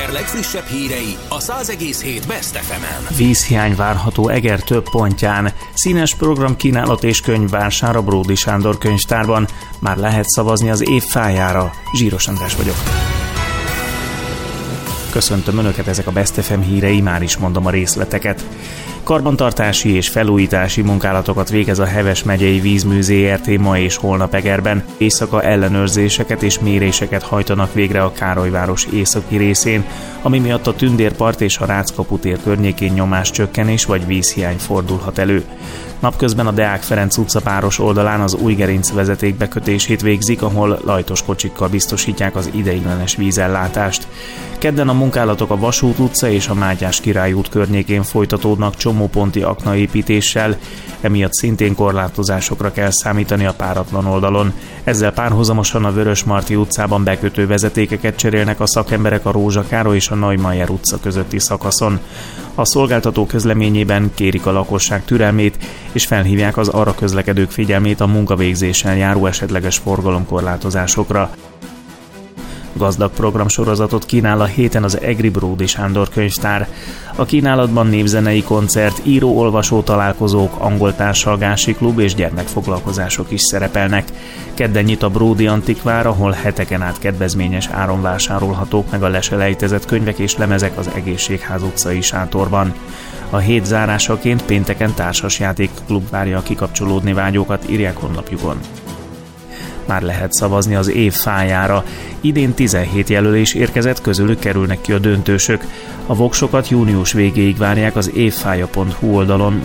Eger legfrissebb hírei a 100,7 Best FM-en. Vízhiány várható Eger több pontján. Színes programkínálat és könyvvásár a Bródy Sándor könyvtárban. Már lehet szavazni az év fájára. Zsíros András vagyok. Köszöntöm Önöket, ezek a Best FM hírei, már is mondom a részleteket. Karbantartási és felújítási munkálatokat végez a Heves megyei Vízmű Zrt. Ma és holnap Egerben. Éjszaka ellenőrzéseket és méréseket hajtanak végre a Károlyváros északi részén, ami miatt a Tündérpart és a Ráckapu tér környékén nyomáscsökkenés vagy vízhiány fordulhat elő. Napközben a Deák Ferenc utca páros oldalán az Újgerinc vezeték bekötését végzik, ahol lajtos kocsikkal biztosítják az ideiglenes vízellátást. Kedden a munkálatok a Vasút utca és a Mátyás Király út környékén folytatódnak csomóponti aknaépítéssel, emiatt szintén korlátozásokra kell számítani a páratlan oldalon. Ezzel párhuzamosan a Vörösmarty utcában bekötő vezetékeket cserélnek a szakemberek a Rózsa Károly és a Neumayer utca közötti szakaszon. A szolgáltató közleményében kérik a lakosság türelmét, és felhívják az arra közlekedők figyelmét a munkavégzéssel járó esetleges forgalomkorlátozásokra. Gazdag programsorozatot kínál a héten az Egri Bródy Sándor könyvtár. A kínálatban népzenei koncert, író-olvasó találkozók, angol társalgási klub és gyermekfoglalkozások is szerepelnek. Kedden nyit a Bródy Antikvár, ahol heteken át kedvezményes áron vásárolhatók meg a leselejtezett könyvek és lemezek az Egészségház utcai sátorban. A hét zárásaként pénteken társasjátékklub várja a kikapcsolódni vágyókat, írják honlapjukon. Már lehet szavazni az év fájára. Idén 17 jelölés érkezett, közülük kerülnek ki a döntősök. A voksokat június végéig várják az évfája.hu oldalon.